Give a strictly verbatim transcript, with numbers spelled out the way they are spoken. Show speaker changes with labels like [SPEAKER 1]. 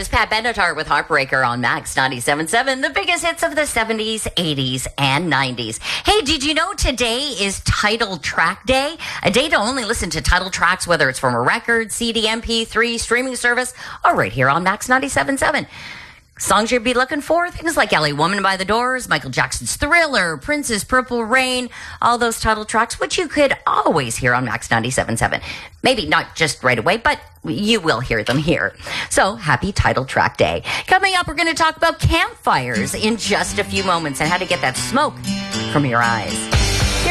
[SPEAKER 1] is Pat Benatar with Heartbreaker on Max ninety-seven point seven, the biggest hits of the seventies, eighties, and nineties. Hey, did you know today is Title Track Day? A day to only listen to title tracks, whether it's from a record, C D, M P three, streaming service, or right here on Max ninety-seven point seven. Songs you'd be looking for, things like L A Woman by the Doors, Michael Jackson's Thriller, Prince's Purple Rain, all those title tracks, which you could always hear on Max ninety-seven point seven. Maybe not just right away, but you will hear them here. So, happy Title Track Day. Coming up, we're going to talk about campfires in just a few moments and how to get that smoke from your eyes.